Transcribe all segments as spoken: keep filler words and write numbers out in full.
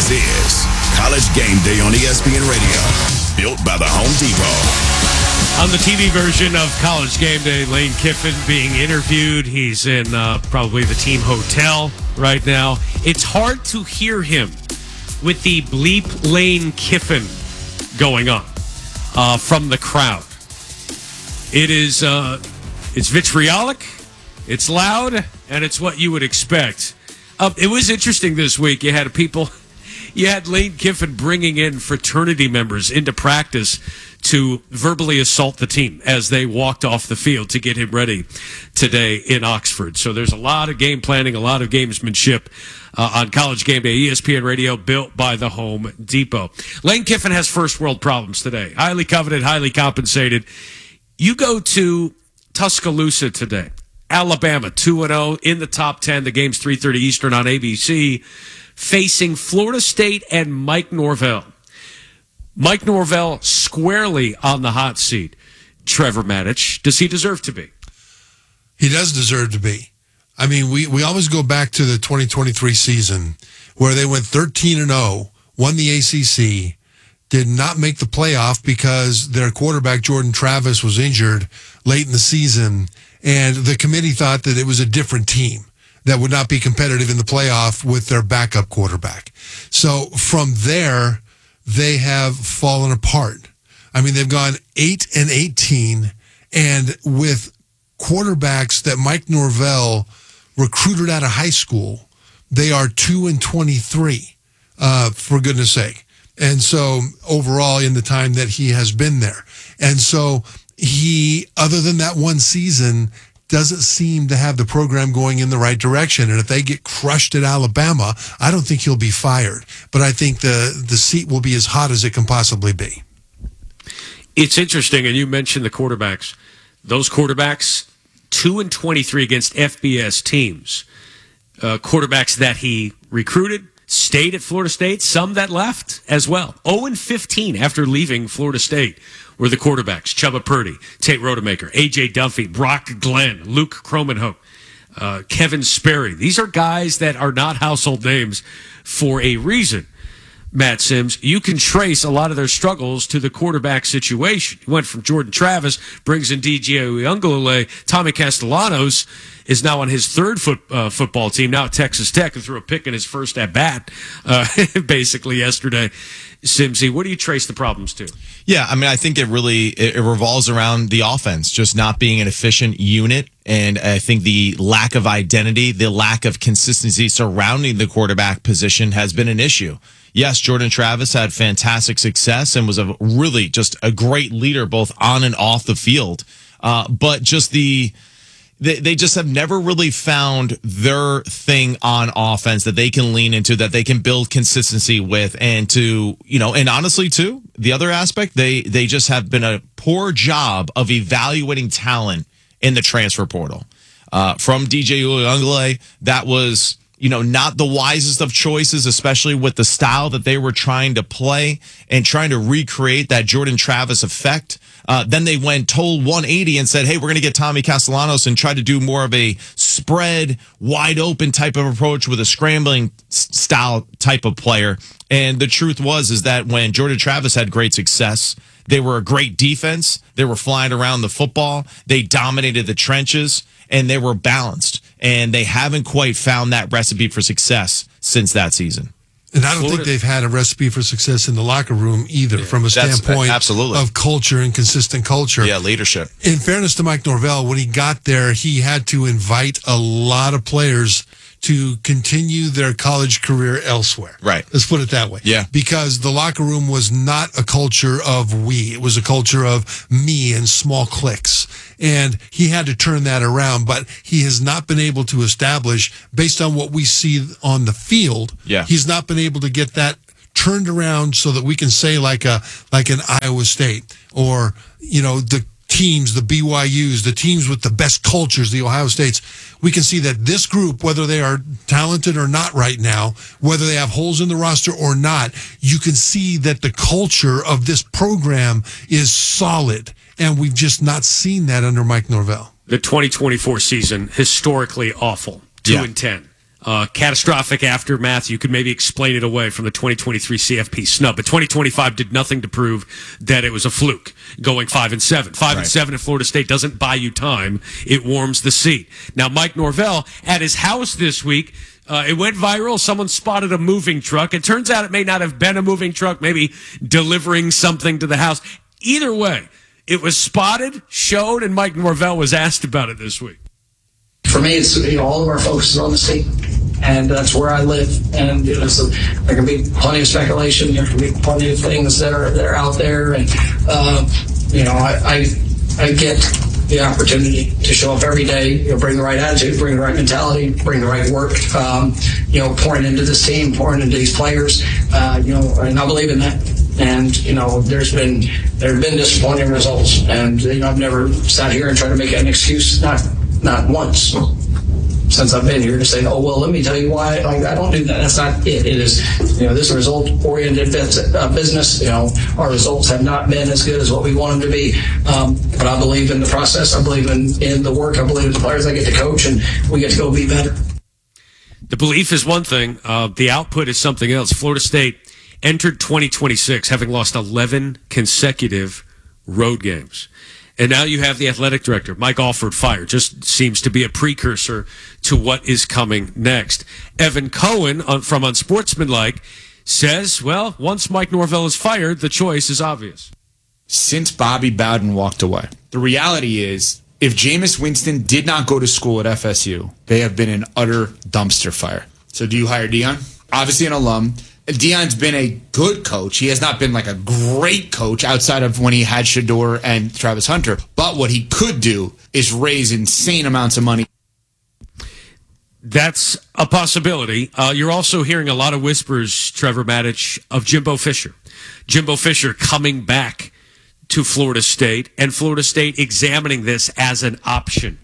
This is College Game Day on E S P N Radio, built by the Home Depot. On the T V version of College Game Day, Lane Kiffin being interviewed. He's in uh, probably the team hotel right now. It's hard to hear him with the bleep Lane Kiffin going on uh, from the crowd. It is uh, it's vitriolic, it's loud, and it's what you would expect. Uh, it was interesting this week. You had people, you had Lane Kiffin bringing in fraternity members into practice to verbally assault the team as they walked off the field to get him ready today in Oxford. So there's a lot of game planning, a lot of gamesmanship uh, on College Game Day, E S P N Radio, built by the Home Depot. Lane Kiffin has first world problems today. Highly coveted, highly compensated. You go to Tuscaloosa today. Alabama, two and oh in the top ten. The game's three thirty Eastern on A B C, facing Florida State and Mike Norvell. Mike Norvell squarely on the hot seat. Trevor Matich, does he deserve to be? He does deserve to be. I mean, we, we always go back to the twenty twenty-three season where they went thirteen and oh, won the A C C, did not make the playoff because their quarterback, Jordan Travis, was injured late in the season, and the committee thought that it was a different team that would not be competitive in the playoff with their backup quarterback. So from there, they have fallen apart. I mean, they've gone eight and eighteen, and with quarterbacks that Mike Norvell recruited out of high school, they are two and twenty-three, uh, for goodness sake. And so overall in the time that he has been there. And so he, other than that one season, doesn't seem to have the program going in the right direction. And if they get crushed at Alabama, I don't think he'll be fired. But I think the, the seat will be as hot as it can possibly be. It's interesting, and you mentioned the quarterbacks. Those quarterbacks, two and twenty-three against F B S teams. Uh, quarterbacks that he recruited, stayed at Florida State, some that left as well. oh and fifteen after leaving Florida State were the quarterbacks. Chubba Purdy, Tate Rodemaker, A J Duffy, Brock Glenn, Luke Cromenhoek, uh, Kevin Sperry. These are guys that are not household names for a reason. Matt Sims, you can trace a lot of their struggles to the quarterback situation. He went from Jordan Travis, brings in D J Uiagalelei. Tommy Castellanos is now on his third foot, uh, football team, now at Texas Tech, and threw a pick in his first at-bat, uh, basically yesterday. Simsy, what do you trace the problems to? Yeah, I mean, I think it really it, it revolves around the offense, just not being an efficient unit. And I think the lack of identity, the lack of consistency surrounding the quarterback position has been an issue. Yes, Jordan Travis had fantastic success and was a really just a great leader both on and off the field. Uh, but just the they, they just have never really found their thing on offense that they can lean into, that they can build consistency with. And to, you know, and honestly, too, the other aspect, they they just have been a poor job of evaluating talent in the transfer portal. Uh, from D J Uiagalelei, that was, you know, not the wisest of choices, especially with the style that they were trying to play and trying to recreate that Jordan Travis effect. Uh, then they went total one eighty and said, hey, we're going to get Tommy Castellanos and try to do more of a spread, wide open type of approach with a scrambling style type of player. And the truth was, is that when Jordan Travis had great success, they were a great defense. They were flying around the football. They dominated the trenches, and they were balanced. And they haven't quite found that recipe for success since that season. And I don't Florida. think they've had a recipe for success in the locker room either, yeah, from a standpoint absolutely. of culture and consistent culture. Yeah, leadership. In fairness to Mike Norvell, when he got there, he had to invite a lot of players to continue their college career elsewhere. Right. Let's put it that way. Yeah. Because the locker room was not a culture of we. It was a culture of me and small cliques. And he had to turn that around, but he has not been able to establish, based on what we see on the field, yeah. he's not been able to get that turned around so that we can say like a like an Iowa State or, you know, the teams, the B Y Us, the teams with the best cultures, the Ohio States. We can see that this group, whether they are talented or not right now, whether they have holes in the roster or not, you can see that the culture of this program is solid. And we've just not seen that under Mike Norvell. The twenty twenty-four season, historically awful. two yeah. and ten. uh, catastrophic aftermath. You could maybe explain it away from the twenty twenty-three C F P snub, but twenty twenty-five did nothing to prove that it was a fluke. Going five and seven, five right. and seven at Florida State doesn't buy you time; it warms the seat. Now, Mike Norvell at his house this week. Uh, it went viral. Someone spotted a moving truck. It turns out it may not have been a moving truck, maybe delivering something to the house. Either way, it was spotted, showed, and Mike Norvell was asked about it this week. For me, it's, you know, all of our focus is on the state, and that's where I live. And you know, so there can be plenty of speculation. There can be plenty of things that are that are out there, and uh, you know, I, I I get the opportunity to show up every day, you know, bring the right attitude, bring the right mentality, bring the right work, um, you know, pouring into this team, pouring into these players, uh, you know, and I believe in that. And, you know, there's been, there have been disappointing results. And, you know, I've never sat here and tried to make an excuse, not, not once since I've been here, to say, oh, well, let me tell you why. Like, I don't do that. That's not it. It is, you know, this is a result-oriented business. You know, our results have not been as good as what we want them to be. Um, but I believe in the process. I believe in, in the work. I believe in the players I get to coach, and we get to go be better. The belief is one thing. Uh, the output is something else. Florida State entered twenty twenty-six having lost eleven consecutive road games. And now you have the athletic director, Mike Alford, fired. Just seems to be a precursor to what is coming next. Evan Cohen on, from Unsportsmanlike says, well, once Mike Norvell is fired, the choice is obvious. Since Bobby Bowden walked away, the reality is, if Jameis Winston did not go to school at F S U, they have been an utter dumpster fire. So do you hire Dion? Obviously an alum. Dion's been a good coach. He has not been like a great coach outside of when he had Shedeur and Travis Hunter. But what he could do is raise insane amounts of money. That's a possibility. Uh, you're also hearing a lot of whispers, Trevor Maddich, of Jimbo Fisher. Jimbo Fisher coming back to Florida State, and Florida State examining this as an option.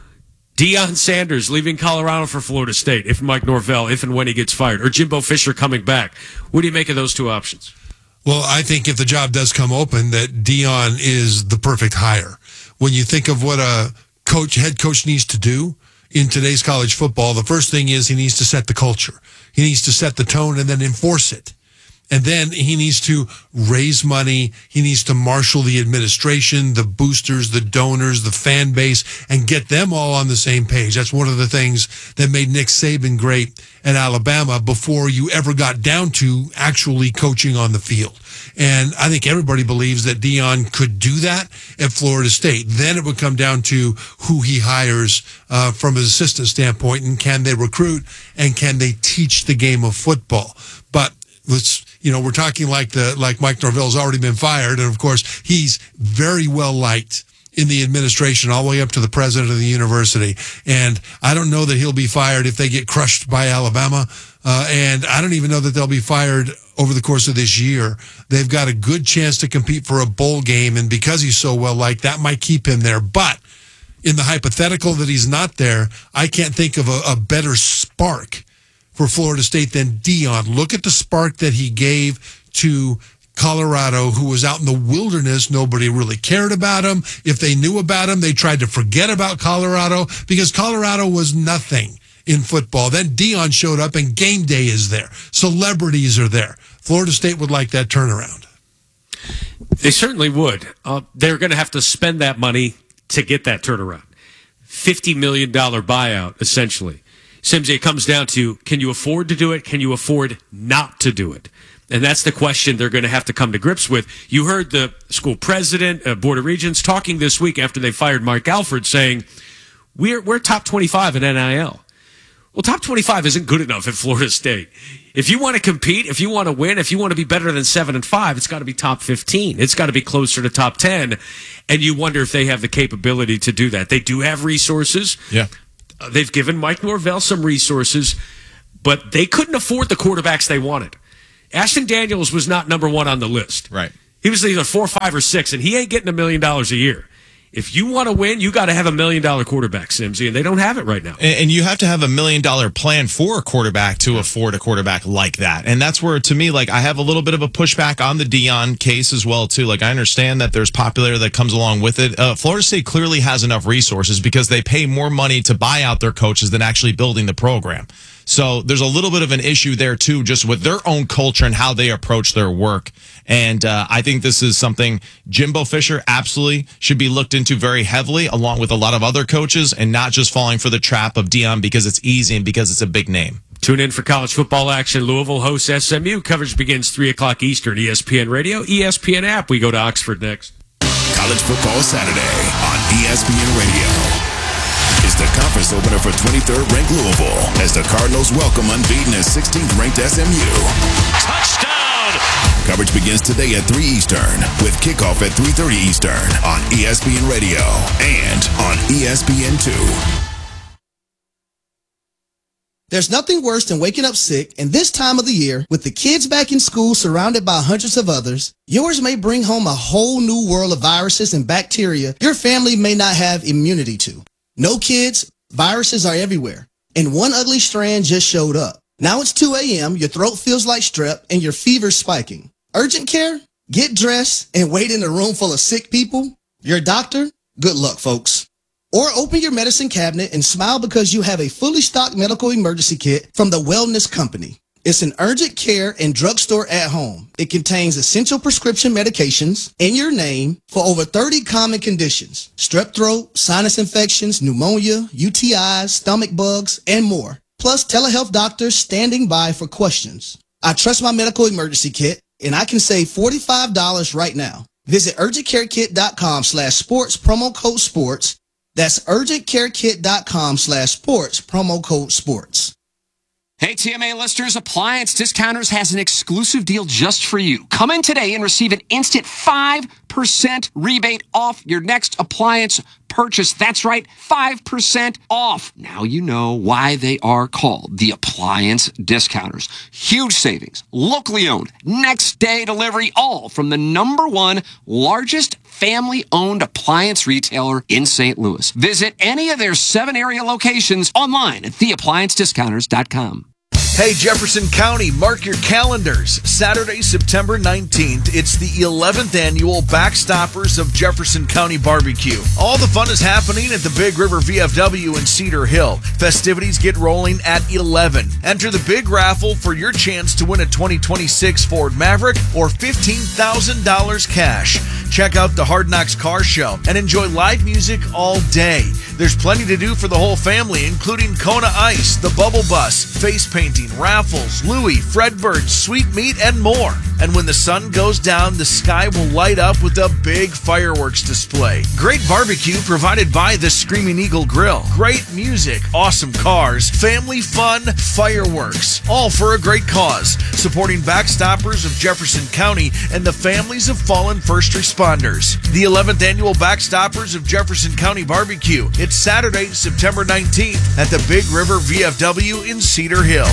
Deion Sanders leaving Colorado for Florida State, if Mike Norvell, if and when he gets fired, or Jimbo Fisher coming back. What do you make of those two options? Well, I think if the job does come open, that Deion is the perfect hire. When you think of what a coach, head coach needs to do in today's college football, the first thing is he needs to set the culture. He needs to set the tone and then enforce it. And then he needs to raise money. He needs to marshal the administration, the boosters, the donors, the fan base, and get them all on the same page. That's one of the things that made Nick Saban great at Alabama before you ever got down to actually coaching on the field. And I think everybody believes that Deion could do that at Florida State. Then it would come down to who he hires uh, from his assistant standpoint, and can they recruit, and can they teach the game of football. But let's, you know, we're talking like the like Mike Norvell's already been fired, and of course he's very well liked in the administration all the way up to the president of the university. And I don't know that he'll be fired if they get crushed by Alabama. Uh, and I don't even know that they'll be fired over the course of this year. They've got a good chance to compete for a bowl game, and because he's so well liked, that might keep him there. But in the hypothetical that he's not there, I can't think of a, a better spark for Florida State than Deion. Look at the spark that he gave to Colorado, who was out in the wilderness. Nobody really cared about him. If they knew about him, they tried to forget about Colorado because Colorado was nothing in football. Then Deion showed up and game day is there. Celebrities are there. Florida State would like that turnaround. They certainly would. Uh, they're going to have to spend that money to get that turnaround. fifty million dollars buyout, essentially. Simsy, it comes down to, can you afford to do it? Can you afford not to do it? And that's the question they're going to have to come to grips with. You heard the school president, uh, Board of Regents, talking this week after they fired Mike Alford, saying, we're, we're top twenty-five in N I L. Well, top twenty-five isn't good enough at Florida State. If you want to compete, if you want to win, if you want to be better than seven and five, it's got to be top fifteen. It's got to be closer to top ten. And you wonder if they have the capability to do that. They do have resources. Yeah. Uh, they've given Mike Norvell some resources, but they couldn't afford the quarterbacks they wanted. Ashton Daniels was not number one on the list. Right. He was either four, five, or six, and he ain't getting a million dollars a year. If you want to win, you got to have a million-dollar quarterback, Simsy, and they don't have it right now. And, and you have to have a million-dollar plan for a quarterback to afford a quarterback like that. And that's where, to me, like, I have a little bit of a pushback on the Deion case as well, too. Like, I understand that there's popularity that comes along with it. Uh, Florida State clearly has enough resources because they pay more money to buy out their coaches than actually building the program. So there's a little bit of an issue there, too, just with their own culture and how they approach their work. And uh, I think this is something Jimbo Fisher absolutely should be looked into very heavily, along with a lot of other coaches, and not just falling for the trap of Deion because it's easy and because it's a big name. Tune in for college football action. Louisville hosts S M U. Coverage begins three o'clock Eastern. E S P N Radio, E S P N app. We go to Oxford next. College Football Saturday on E S P N Radio is the conference opener for twenty-third ranked Louisville as the Cardinals welcome unbeaten and sixteenth ranked S M U. Touchdown! Coverage begins today at three Eastern with kickoff at three thirty Eastern on E S P N Radio and on E S P N two. There's nothing worse than waking up sick, and this time of the year, with the kids back in school surrounded by hundreds of others, yours may bring home a whole new world of viruses and bacteria your family may not have immunity to. No kids, viruses are everywhere, and one ugly strand just showed up. Now it's two a.m., your throat feels like strep, and your fever's spiking. Urgent care? Get dressed and wait in a room full of sick people? Your doctor? Good luck, folks. Or open your medicine cabinet and smile because you have a fully stocked medical emergency kit from the Wellness Company. It's an urgent care and drugstore at home. It contains essential prescription medications in your name for over thirty common conditions: strep throat, sinus infections, pneumonia, U T Is, stomach bugs, and more. Plus telehealth doctors standing by for questions. I trust my medical emergency kit, and I can save forty-five dollars right now. Visit urgentcarekit.com slash sports, promo code sports. That's urgentcarekit.com slash sports, promo code sports. Hey, T M A listeners, Appliance Discounters has an exclusive deal just for you. Come in today and receive an instant five percent rebate off your next appliance purchase. That's right, five percent off. Now you know why they are called the Appliance Discounters. Huge savings, locally owned, next day delivery, all from the number one largest family-owned appliance retailer in Saint Louis. Visit any of their seven area locations online at the appliance discounters dot com. Hey, Jefferson County, mark your calendars. Saturday, September nineteenth, it's the eleventh annual Backstoppers of Jefferson County Barbecue. All the fun is happening at the Big River V F W in Cedar Hill. Festivities get rolling at eleven. Enter the big raffle for your chance to win a twenty twenty-six Ford Maverick or fifteen thousand dollars cash. Check out the Hard Knocks Car Show and enjoy live music all day. There's plenty to do for the whole family, including Kona Ice, the Bubble Bus, face painting, raffles, Louie, Fredbird, sweet meat, and more. And when the sun goes down, the sky will light up with a big fireworks display. Great barbecue provided by the Screaming Eagle Grill. Great music, awesome cars, family fun, fireworks. All for a great cause. Supporting Backstoppers of Jefferson County and the families of fallen first responders. The eleventh annual Backstoppers of Jefferson County Barbecue. It's Saturday, September nineteenth at the Big River V F W in Cedar Hill.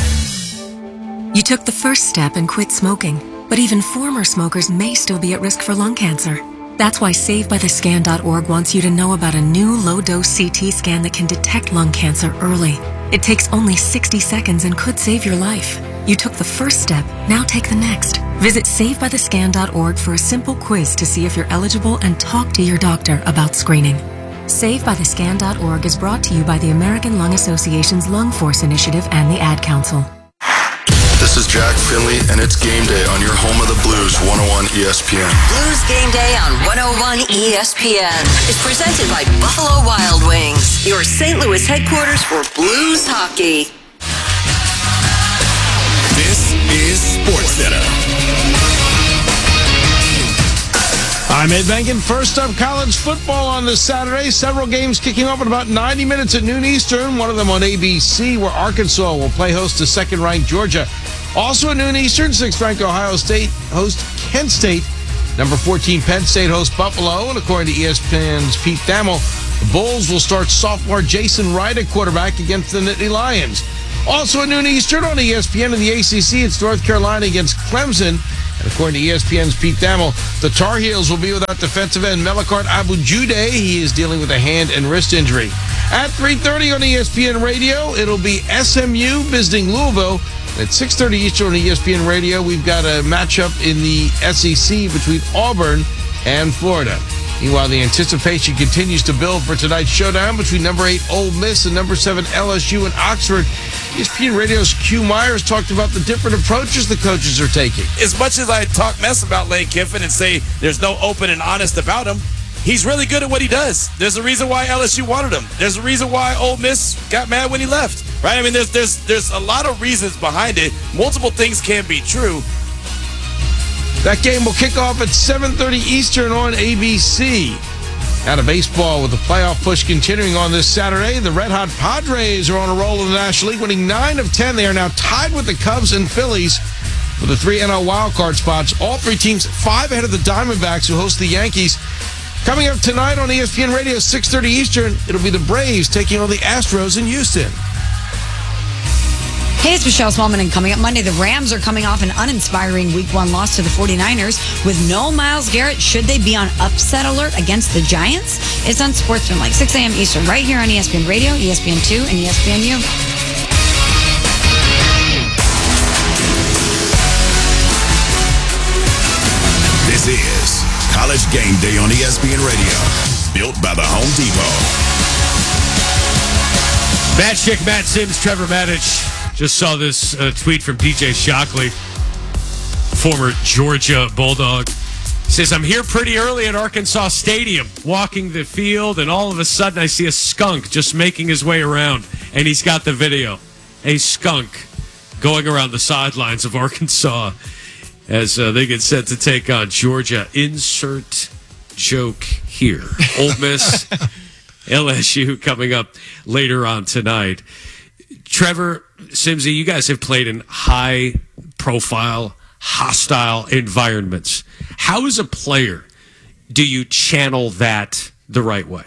You took the first step and quit smoking, but even former smokers may still be at risk for lung cancer. That's why save by the scan dot org wants you to know about a new low-dose C T scan that can detect lung cancer early. It takes only sixty seconds and could save your life. You took the first step, now take the next. Visit save by the scan dot org for a simple quiz to see if you're eligible and talk to your doctor about screening. save by the scan dot org is brought to you by the American Lung Association's Lung Force Initiative and the Ad Council. This is Jack Finley, and it's game day on your home of the Blues, one oh one E S P N. Blues Game Day on one oh one E S P N is presented by Buffalo Wild Wings, your Saint Louis headquarters for Blues hockey. This is SportsCenter. I'm Ed Benkin. First up, college football on this Saturday. Several games kicking off in about ninety minutes at noon Eastern. One of them on A B C, where Arkansas will play host to second-ranked Georgia. Also at noon Eastern, sixth-ranked Ohio State host Kent State. Number fourteen, Penn State hosts Buffalo. And according to E S P N's Pete Thamel, the Bulls will start sophomore Jason Wright at quarterback against the Nittany Lions. Also at noon Eastern on E S P N in the A C C, it's North Carolina against Clemson. And according to E S P N's Pete Thamel, the Tar Heels will be without defensive end Melikart Abujude. He is dealing with a hand and wrist injury. At three thirty on E S P N Radio, it'll be S M U visiting Louisville. At six thirty Eastern on E S P N Radio, we've got a matchup in the S E C between Auburn and Florida. Meanwhile, the anticipation continues to build for tonight's showdown between number eight Ole Miss and number seven L S U in Oxford. E S P N Radio's Q Myers talked about the different approaches the coaches are taking. As much as I talk mess about Lane Kiffin and say there's no open and honest about him, he's really good at what he does. There's a reason why L S U wanted him. There's a reason why Ole Miss got mad when he left, right? I mean, there's there's there's a lot of reasons behind it. Multiple things can be true. That game will kick off at seven thirty Eastern on A B C. Out of baseball with the playoff push continuing on this Saturday, the Red Hot Padres are on a roll in the National League, winning nine of ten. They are now tied with the Cubs and Phillies for the three N L wildcard spots. All three teams five ahead of the Diamondbacks, who host the Yankees. Coming up tonight on E S P N Radio, six thirty Eastern, it'll be the Braves taking on the Astros in Houston. Hey, it's Michelle Smallman, and coming up Monday, the Rams are coming off an uninspiring week one loss to the forty-niners. With no Myles Garrett, should they be on upset alert against the Giants? It's on Sportsman, like six a.m. Eastern, right here on E S P N Radio, E S P N two, and E S P N U. This is College Game Day on E S P N Radio, built by the Home Depot. Matt Schick, Matt Sims, Trevor Maddich. Just saw this uh, tweet from D J Shockley, former Georgia Bulldog. He says, I'm here pretty early at Arkansas Stadium, walking the field, and all of a sudden I see a skunk just making his way around, and he's got the video. A skunk going around the sidelines of Arkansas as uh, they get set to take on Georgia. Insert joke here. Ole Miss, L S U coming up later on tonight. Trevor, Simsy, you guys have played in high-profile, hostile environments. How, as a player, do you channel that the right way?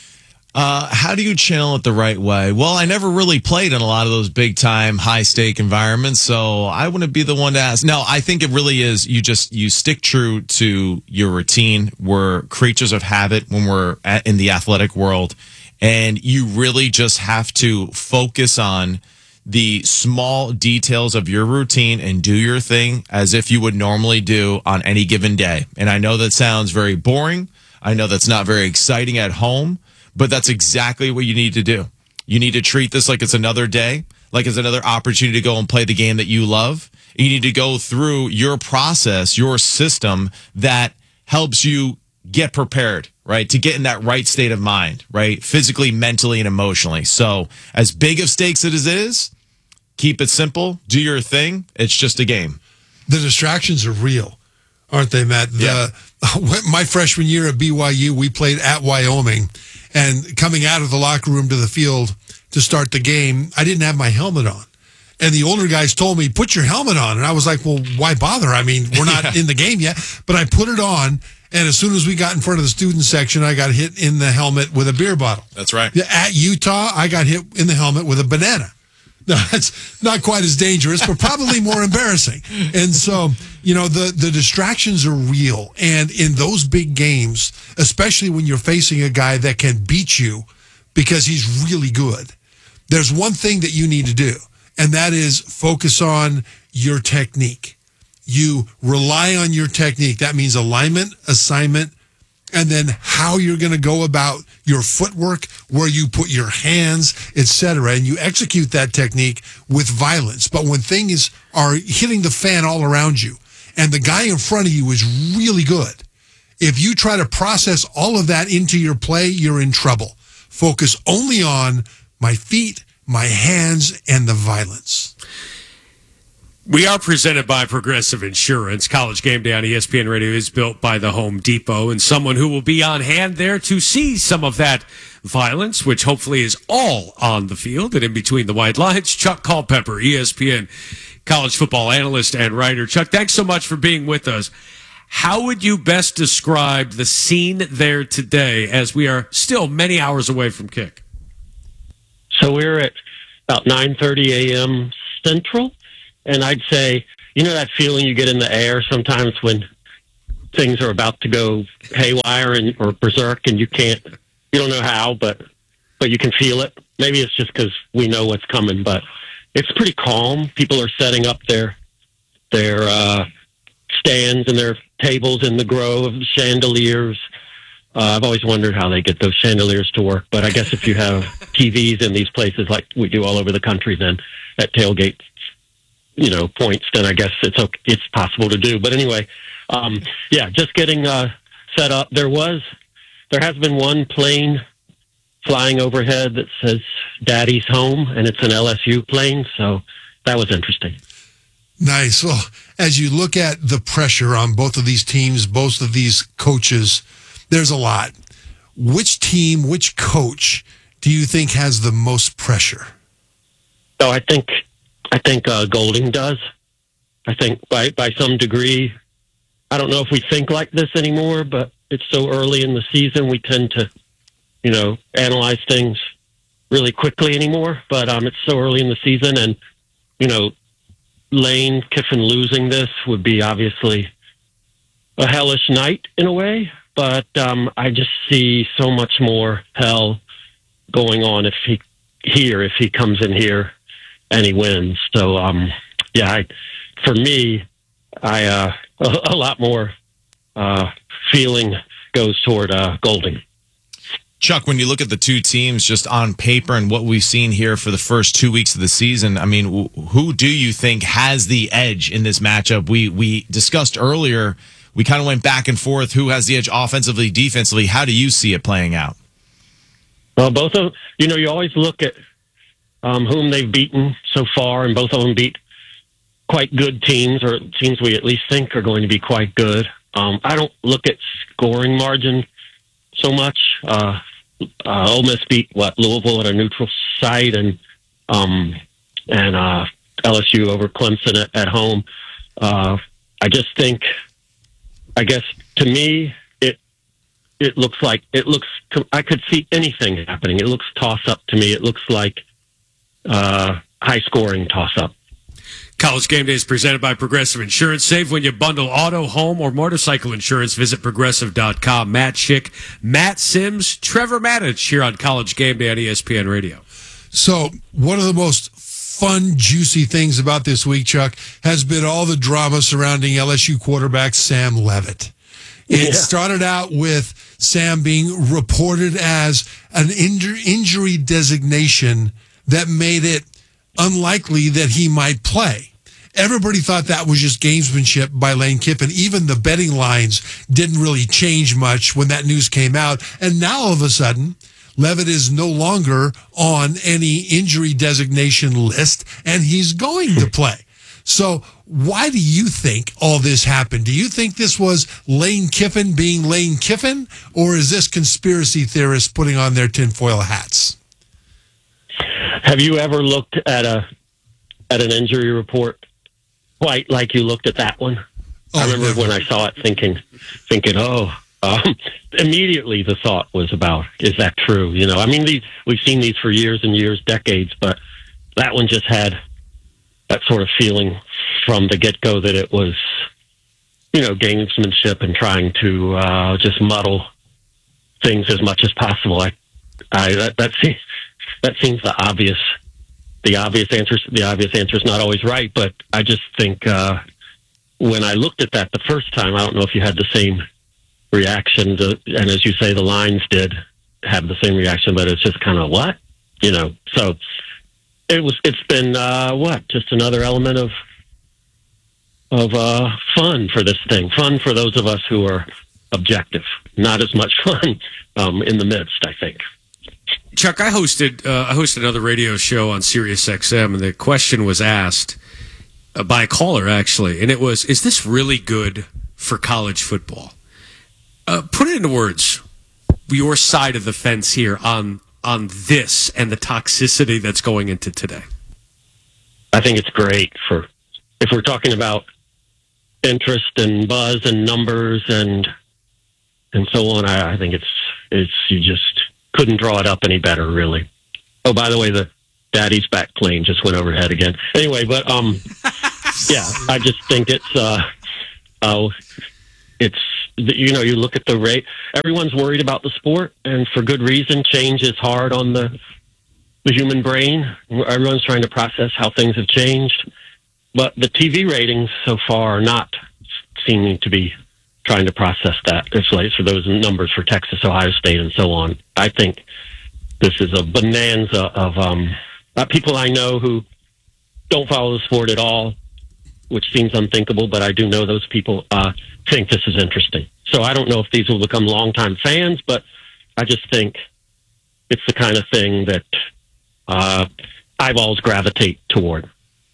Uh, how do you channel it the right way? Well, I never really played in a lot of those big-time, high-stake environments, so I wouldn't be the one to ask. No, I think it really is you just you stick true to your routine. We're creatures of habit when we're at, in the athletic world. And you really just have to focus on the small details of your routine and do your thing as if you would normally do on any given day. And I know that sounds very boring. I know that's not very exciting at home, but that's exactly what you need to do. You need to treat this like it's another day, like it's another opportunity to go and play the game that you love. You need to go through your process, your system that helps you get prepared, right? To get in that right state of mind, right? Physically, mentally, and emotionally. So as big of stakes as it is, keep it simple, do your thing. It's just a game. The distractions are real, aren't they, Matt? The, yeah. My freshman year at B Y U, we played at Wyoming, and coming out of the locker room to the field to start the game, I didn't have my helmet on. And the older guys told me, put your helmet on. And I was like, well, why bother? I mean, we're not yeah. in the game yet. But I put it on. And as soon as we got in front of the student section, I got hit in the helmet with a beer bottle. That's right. At Utah, I got hit in the helmet with a banana. Now, that's not quite as dangerous, but probably more embarrassing. And so, you know, the, the distractions are real. And in those big games, especially when you're facing a guy that can beat you because he's really good, there's one thing that you need to do, and that is focus on your technique. You rely on your technique. That means alignment, assignment, and then how you're going to go about your footwork, where you put your hands, et cetera. And you execute that technique with violence. But when things are hitting the fan all around you, and the guy in front of you is really good, if you try to process all of that into your play, you're in trouble. Focus only on my feet, my hands, and the violence. We are presented by Progressive Insurance. College Game Day on E S P N Radio is built by the Home Depot, and someone who will be on hand there to see some of that violence, which hopefully is all on the field and in between the white lines. Chuck Culpepper, E S P N college football analyst and writer. Chuck, thanks so much for being with us. How would you best describe the scene there today as we are still many hours away from kick? So we're at about nine thirty a.m. Central. And I'd say, you know that feeling you get in the air sometimes when things are about to go haywire and or berserk, and you can't, you don't know how, but but you can feel it. Maybe it's just because we know what's coming, but it's pretty calm. People are setting up their their uh, stands and their tables in the grove, chandeliers. Uh, I've always wondered how they get those chandeliers to work, but I guess if you have T Vs in these places like we do all over the country, then at tailgate, you know, points, then I guess it's okay, it's possible to do. But anyway, um, yeah, just getting uh, set up. There was, there has been one plane flying overhead that says "Daddy's Home," and it's an L S U plane, so that was interesting. Nice. Well, as you look at the pressure on both of these teams, both of these coaches, there's a lot. Which team, which coach do you think has the most pressure? So I think I think uh, Golding does. I think by by some degree, I don't know if we think like this anymore, but it's so early in the season, we tend to, you know, analyze things really quickly anymore. But um, it's so early in the season, and you know, Lane Kiffin losing this would be obviously a hellish night in a way. But um, I just see so much more hell going on if he here if he comes in here and he wins. So um, yeah, I, for me, I uh, a, a lot more uh, feeling goes toward uh, Golding. Chuck, when you look at the two teams just on paper and what we've seen here for the first two weeks of the season, I mean, who do you think has the edge in this matchup? We we discussed earlier. We kind of went back and forth. Who has the edge offensively, defensively? How do you see it playing out? Well, both of you know, you always look at um, whom they've beaten so far, and both of them beat quite good teams, or teams we at least think are going to be quite good. Um, I don't look at scoring margin so much. Uh, uh, Ole Miss beat what Louisville at a neutral site, and um, and uh, L S U over Clemson at, at home. Uh, I just think. I guess to me, it it looks like it looks. I could see anything happening. It looks toss up to me. It looks like uh, high scoring toss up. College Game Day is presented by Progressive Insurance. Save when you bundle auto, home, or motorcycle insurance. Visit progressive dot com. Matt Schick, Matt Sims, Trevor Mattich here on College Game Day on E S P N Radio. So one of the most fun, juicy things about this week, Chuck, has been all the drama surrounding L S U quarterback Sam Leavitt. It yeah. started out with Sam being reported as an injury, injury designation that made it unlikely that he might play. Everybody thought that was just gamesmanship by Lane Kiffin. Even the betting lines didn't really change much when that news came out. And now all of a sudden, Leavitt is no longer on any injury designation list, and he's going to play. So why do you think all this happened? Do you think this was Lane Kiffin being Lane Kiffin, or is this conspiracy theorists putting on their tinfoil hats? Have you ever looked at a at an injury report quite like you looked at that one? Oh, I remember never. when I saw it thinking, thinking, oh, Um, immediately the thought was about, is that true? You know, I mean, these, we've seen these for years and years, decades, but that one just had that sort of feeling from the get-go that it was, you know, gamesmanship and trying to uh, just muddle things as much as possible. I, I that, that seems that seems the obvious, the obvious answer. The obvious answer is not always right, but I just think uh, when I looked at that the first time, I don't know if you had the same reaction to, and as you say, the lines did have the same reaction, but it's just kind of what, you know. So it was. It's been uh, what, just another element of of uh, fun for this thing. Fun for those of us who are objective. Not as much fun um, in the midst, I think. Chuck, I hosted uh, I hosted another radio show on Sirius X M, and the question was asked uh, by a caller actually, and it was, "Is this really good for college football?" Uh, put it into words, your side of the fence here on on this and the toxicity that's going into today. I think it's great for, if we're talking about interest and buzz and numbers and and so on. I, I think it's it's you just couldn't draw it up any better, really. Oh, by the way, the Daddy's back plane just went overhead again. Anyway, but um, yeah, I just think it's uh, oh, it's. You know, you look at the rate. Everyone's worried about the sport, and for good reason. Change is hard on the the human brain. Everyone's trying to process how things have changed. But the T V ratings so far are not seeming to be trying to process that. It's like for those numbers for Texas, Ohio State, and so on. I think this is a bonanza of um, uh, people I know who don't follow the sport at all, which seems unthinkable, but I do know those people uh, think this is interesting. So I don't know if these will become longtime fans, but I just think it's the kind of thing that uh, eyeballs gravitate toward.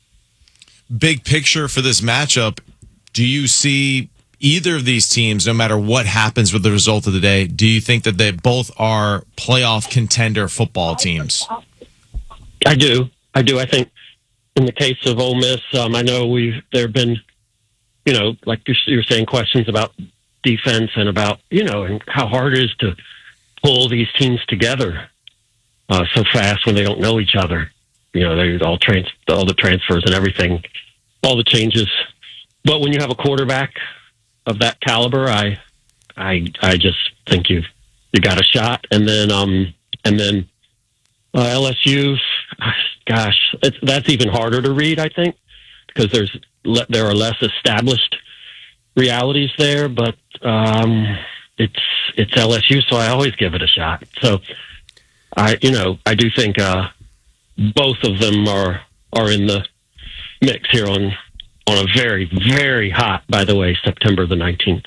Big picture for this matchup, do you see either of these teams, no matter what happens with the result of the day, do you think that they both are playoff contender football teams? I do. I do. I think in the case of Ole Miss, um, I know we've there have been, you know, like you're, you're saying, questions about defense and about, you know, and how hard it is to pull these teams together uh, so fast when they don't know each other. You know, they all trans all the transfers and everything, all the changes. But when you have a quarterback of that caliber, I, I, I just think you've you got a shot. And then, um, and then uh, L S U, gosh, it's, that's even harder to read, I think, because there's there are less established realities there. But um, it's it's L S U, so I always give it a shot. So I, you know, I do think uh, both of them are are in the mix here on. On a very, very hot, by the way, September the nineteenth.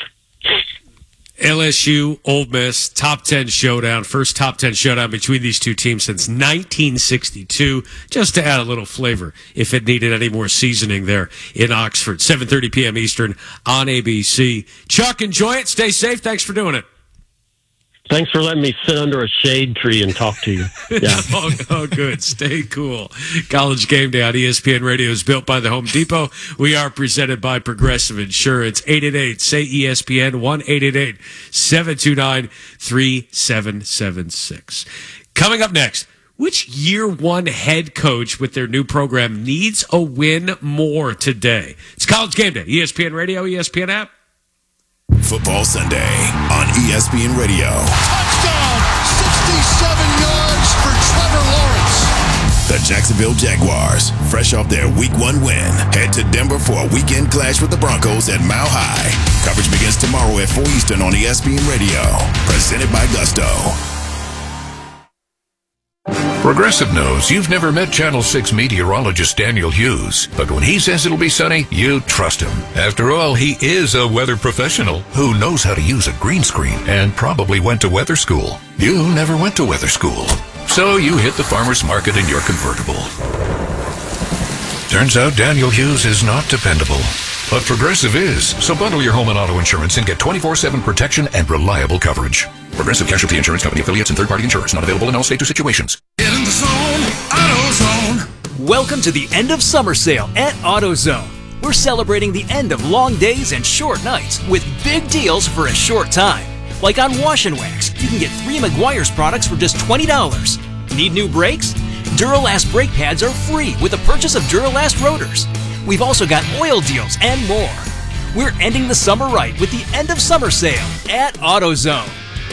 L S U, Ole Miss, top ten showdown. First top ten showdown between these two teams since nineteen sixty-two. Just to add a little flavor, if it needed any more seasoning there in Oxford. seven thirty p.m. Eastern on A B C. Chuck, enjoy it. Stay safe. Thanks for doing it. Thanks for letting me sit under a shade tree and talk to you. Yeah. oh, oh, good. Stay cool. College Game Day on E S P N Radio is built by the Home Depot. We are presented by Progressive Insurance. eight eight eight, say E S P N, one eight eight eight, seven two nine, three seven seven six. Coming up next, which year one head coach with their new program needs a win more today? It's College Game Day. E S P N Radio, E S P N app. Football Sunday on E S P N Radio. Touchdown! sixty-seven yards for Trevor Lawrence. The Jacksonville Jaguars, fresh off their week one win, head to Denver for a weekend clash with the Broncos at Mile High. Coverage begins tomorrow at four Eastern on E S P N Radio. Presented by Gusto. Progressive knows you've never met Channel six meteorologist Daniel Hughes, but when he says it'll be sunny, you trust him. After all, he is a weather professional who knows how to use a green screen and probably went to weather school. You never went to weather school, so you hit the farmer's market in your convertible. Turns out Daniel Hughes is not dependable, but Progressive is. So bundle your home and auto insurance and get twenty-four seven protection and reliable coverage. Progressive Casualty Insurance Company affiliates and third-party insurers. Not available in all states or situations. Get in the zone, AutoZone. Welcome to the end of summer sale at AutoZone. We're celebrating the end of long days and short nights with big deals for a short time. Like on Wash and Wax, you can get three Meguiar's products for just twenty dollars. Need new brakes? Duralast brake pads are free with the purchase of Duralast rotors. We've also got oil deals and more. We're ending the summer right with the end of summer sale at AutoZone.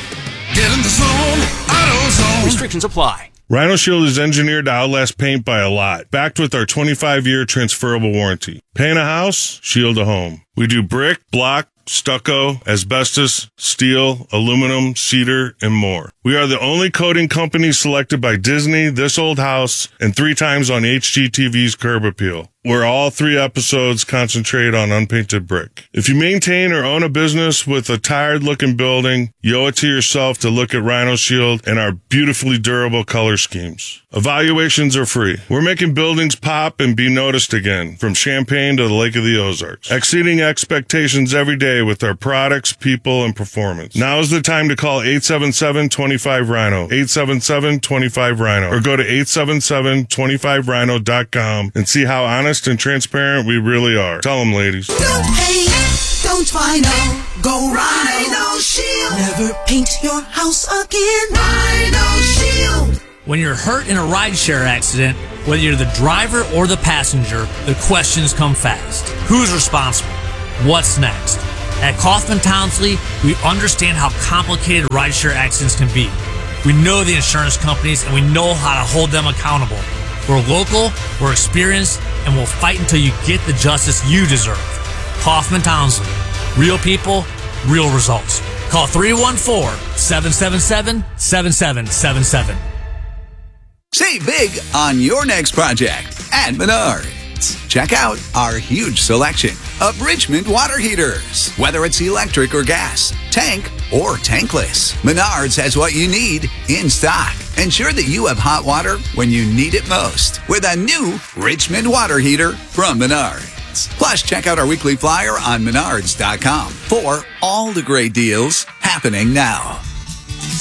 Get in the zone, AutoZone. Restrictions apply. Rhino Shield is engineered to outlast paint by a lot, backed with our twenty-five year transferable warranty. Paint a house, shield a home. We do brick, block, stucco, asbestos, steel, aluminum, cedar, and more. We are the only coating company selected by Disney, This Old House, and three times on H G T V's Curb Appeal, where all three episodes concentrate on unpainted brick. If you maintain or own a business with a tired-looking building, you owe it to yourself to look at Rhino Shield and our beautifully durable color schemes. Evaluations are free. We're making buildings pop and be noticed again, from Champaign to the Lake of the Ozarks, exceeding expectations every day with our products, people, and performance. Now is the time to call eight seven seven, two five, Rhino, eight seven seven, two five, Rhino, or go to eight seven seven, two five rhino dot com and see how honest and transparent we really are. Tell them, ladies. Don't hate, don't Rhino, go Rhino Shield. Never paint your house again. Rhino Shield. When you're hurt in a rideshare accident, whether you're the driver or the passenger, the questions come fast. Who's responsible? What's next? At Kaufman Townsley, we understand how complicated rideshare accidents can be. We know the insurance companies and we know how to hold them accountable. We're local, we're experienced, and we'll fight until you get the justice you deserve. Kaufman Townsley. Real people, real results. Call three one four, seven seven seven, seven seven seven seven. Save big on your next project at Menards. Check out our huge selection of Richmond water heaters. Whether it's electric or gas, tank or tankless, Menards has what you need in stock. Ensure that you have hot water when you need it most with a new Richmond water heater from Menards. Plus, check out our weekly flyer on menards dot com for all the great deals happening now.